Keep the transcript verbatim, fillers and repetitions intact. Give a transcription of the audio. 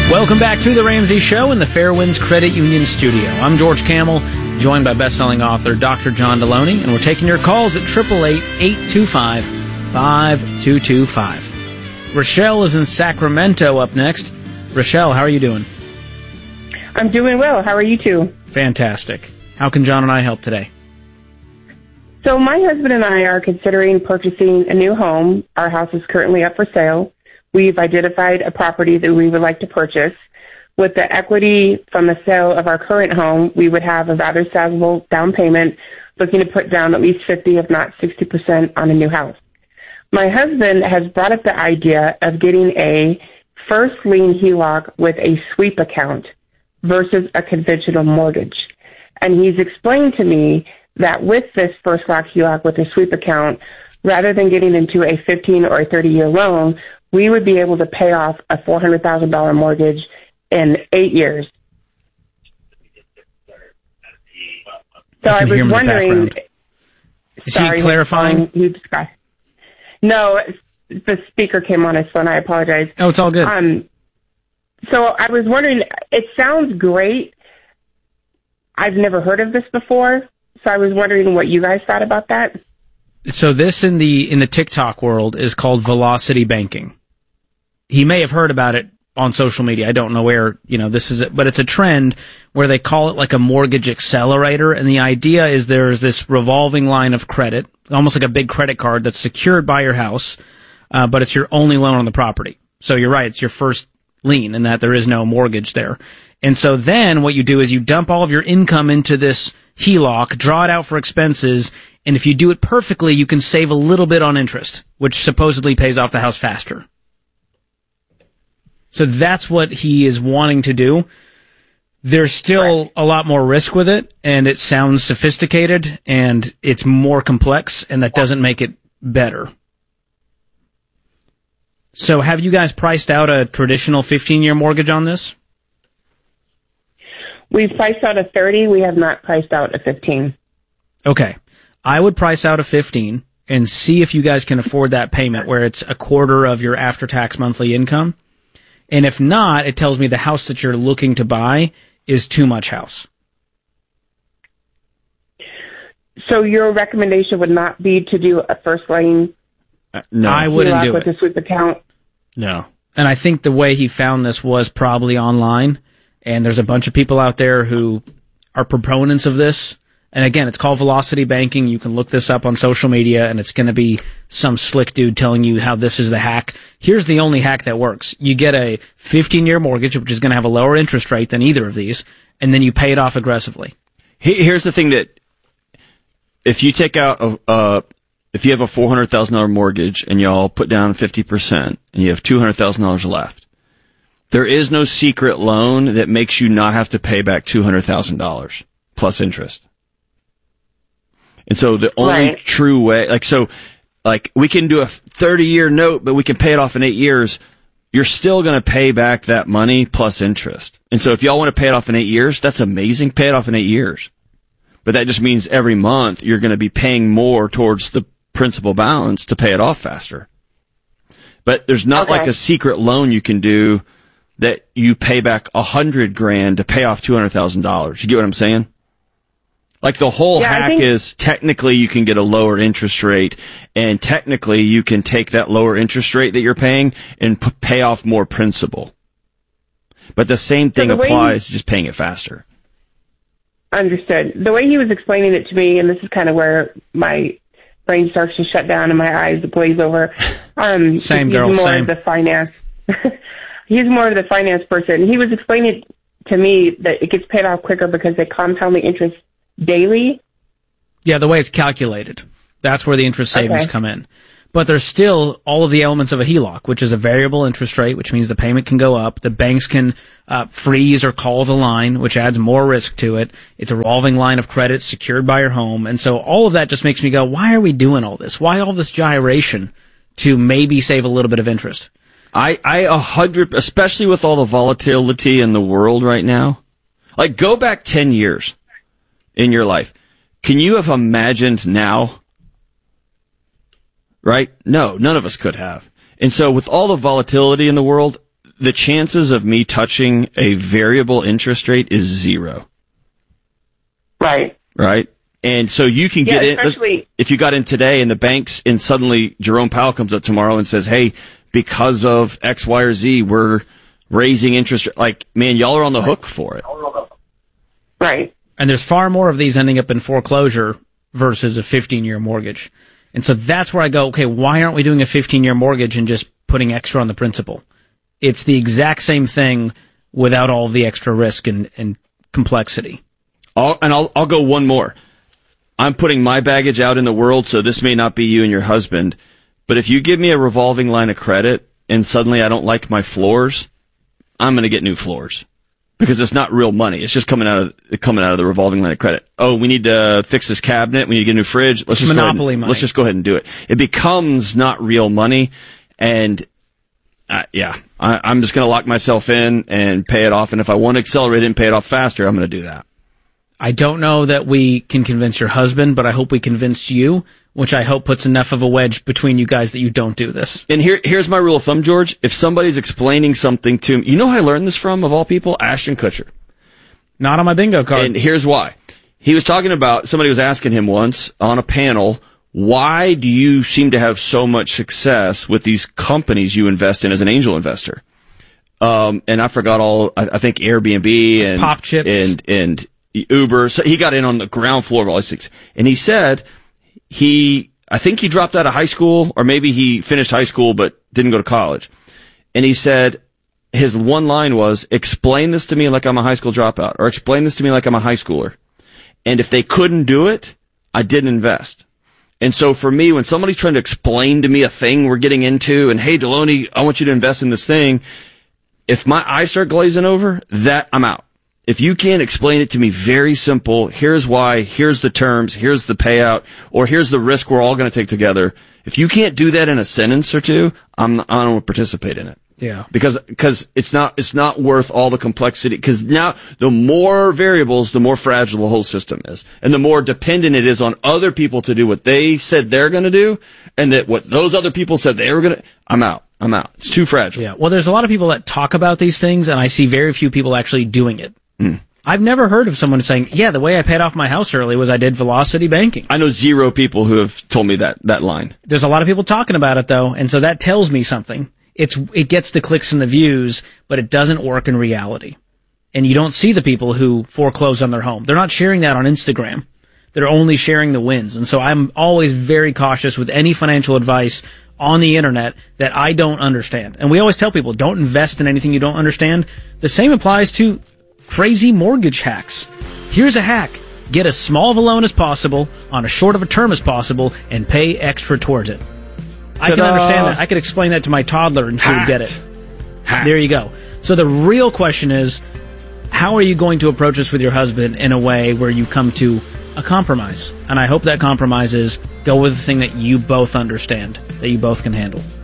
Welcome back to The Ramsey Show in the Fairwinds Credit Union studio. I'm George Camel, joined by best-selling author Doctor John Deloney, and we're taking your calls at eight eight eight, eight two five, five two two five. Rochelle is in Sacramento up next. Rochelle, how are you doing? I'm doing well. How are you two? Fantastic. How can John and I help today? So my husband and I are considering purchasing a new home. Our house is currently up for sale. We've identified a property that we would like to purchase. With the equity from the sale of our current home, we would have a rather sizable down payment, looking to put down at least fifty, if not sixty percent on a new house. My husband has brought up the idea of getting a first lien H E L O C with a sweep account versus a conventional mortgage. And he's explained to me that with this first H E L O C with a sweep account, rather than getting into a fifteen or a thirty-year loan, we would be able to pay off a four hundred thousand dollars mortgage in eight years. So I, I was wondering... Is sorry, he clarifying? You discussed. No, the speaker came on his phone. I apologize. Oh, it's all good. Um, so I was wondering, it sounds great. I've never heard of this before, so I was wondering what you guys thought about that. So this in the in the TikTok world is called velocity banking. He may have heard about it on social media. I don't know where, you know, this is it, but it's a trend where they call it like a mortgage accelerator. And the idea is there's this revolving line of credit, almost like a big credit card that's secured by your house, uh, but it's your only loan on the property. So you're right. It's your first lien in that there is no mortgage there. And so then what you do is you dump all of your income into this H E L O C, draw it out for expenses, and if you do it perfectly, you can save a little bit on interest, which supposedly pays off the house faster. So that's what he is wanting to do. There's still right. a lot more risk with it, and it sounds sophisticated, and it's more complex, and that doesn't make it better. So have you guys priced out a traditional fifteen-year mortgage on this? We've priced out a thirty. We have not priced out a fifteen. Okay. I would price out a fifteen and see if you guys can afford that payment where it's a quarter of your after-tax monthly income. And if not, it tells me the house that you're looking to buy is too much house. So your recommendation would not be to do a first lane? Uh, no, I wouldn't do with it. With a sweep account? No. And I think the way he found this was probably online. And there's a bunch of people out there who are proponents of this. And again, it's called velocity banking. You can look this up on social media, and it's going to be some slick dude telling you how this is the hack. Here's the only hack that works. You get a fifteen-year mortgage, which is going to have a lower interest rate than either of these, and then you pay it off aggressively. Here's the thing that if you take out a, uh, if you have a four hundred thousand dollars mortgage and y'all put down fifty percent and you have two hundred thousand dollars left, there is no secret loan that makes you not have to pay back two hundred thousand dollars plus interest. And so the only right. true way, like, so, like, we can do a thirty-year note, but we can pay it off in eight years. You're still going to pay back that money plus interest. And so if y'all want to pay it off in eight years, that's amazing. Pay it off in eight years. But that just means every month you're going to be paying more towards the principal balance to pay it off faster. But there's not okay. like a secret loan you can do that you pay back a hundred grand to pay off two hundred thousand dollars. You get what I'm saying? Like the whole yeah, hack think- is technically you can get a lower interest rate, and technically you can take that lower interest rate that you're paying and p- pay off more principal. But the same thing so the applies, he- just paying it faster. Understood. The way he was explaining it to me, and this is kind of where my brain starts to shut down and my eyes glaze over. Um, same he's girl, more same. Of the finance. He's more of the finance person. He was explaining to me that it gets paid off quicker because they compound the interest daily? Yeah, the way it's calculated. That's where the interest savings okay. come in. But there's still all of the elements of a H E L O C, which is a variable interest rate, which means the payment can go up. The banks can uh, freeze or call the line, which adds more risk to it. It's a revolving line of credit secured by your home. And so all of that just makes me go, why are we doing all this? Why all this gyration to maybe save a little bit of interest? I, I, a hundred, especially with all the volatility in the world right now. Like, go back ten years. In your life. Can you have imagined now? Right? No, none of us could have. And so with all the volatility in the world, the chances of me touching a variable interest rate is zero. Right. Right? And so you can yeah, get especially- in, if you got in today and the banks, and suddenly Jerome Powell comes up tomorrow and says, hey, because of X, Y, or Z, we're raising interest, like, man, y'all are on the hook for it. Right. And there's far more of these ending up in foreclosure versus a fifteen-year mortgage. And so that's where I go, okay, why aren't we doing a fifteen-year mortgage and just putting extra on the principal? It's the exact same thing without all the extra risk and, and complexity. I'll, and I'll, I'll go one more. I'm putting my baggage out in the world, so this may not be you and your husband, but if you give me a revolving line of credit and suddenly I don't like my floors, I'm going to get new floors. Because it's not real money. It's just coming out of coming out of the revolving line of credit. Oh, we need to fix this cabinet. We need to get a new fridge. Let's just Monopoly go ahead and, money. Let's just go ahead and do it. It becomes not real money, and uh, yeah, I, I'm just going to lock myself in and pay it off. And if I want to accelerate it and pay it off faster, I'm going to do that. I don't know that we can convince your husband, but I hope we convinced you, which I hope puts enough of a wedge between you guys that you don't do this. And here, here's my rule of thumb, George. If somebody's explaining something to me, you know who I learned this from, of all people? Ashton Kutcher. Not on my bingo card. And here's why. He was talking about, somebody was asking him once on a panel, why do you seem to have so much success with these companies you invest in as an angel investor? Um, and I forgot all, I, I think Airbnb and Pop Chips. and, and Uber. So he got in on the ground floor of all these things. And he said he, I think he dropped out of high school, or maybe he finished high school but didn't go to college. And he said his one line was, explain this to me like I'm a high school dropout, or explain this to me like I'm a high schooler. And if they couldn't do it, I didn't invest. And so for me, when somebody's trying to explain to me a thing we're getting into, and hey, Deloney, I want you to invest in this thing, if my eyes start glazing over, that I'm out. If you can't explain it to me very simple, here's why, here's the terms, here's the payout, or here's the risk we're all going to take together. If you can't do that in a sentence or two, I'm, I don't participate in it. Yeah. Because, because it's not, it's not worth all the complexity. Because now, the more variables, the more fragile the whole system is. And the more dependent it is on other people to do what they said they're going to do, and that what those other people said they were going to, I'm out. I'm out. It's too fragile. Yeah. Well, there's a lot of people that talk about these things, and I see very few people actually doing it. Mm. I've never heard of someone saying, yeah, the way I paid off my house early was I did velocity banking. I know zero people who have told me that, that line. There's a lot of people talking about it, though, and so that tells me something. It's, it gets the clicks and the views, but it doesn't work in reality. And you don't see the people who foreclose on their home. They're not sharing that on Instagram. They're only sharing the wins. And so I'm always very cautious with any financial advice on the internet that I don't understand. And we always tell people, don't invest in anything you don't understand. The same applies to crazy mortgage hacks. Here's a hack. Get as small of a loan as possible on as short of a term as possible and pay extra towards it. I can Ta-da. understand that. I could explain that to my toddler and she would get it. Hacked. There you go. So the real question is, how are you going to approach this with your husband in a way where you come to a compromise? And I hope that compromise is go with the thing that you both understand, that you both can handle.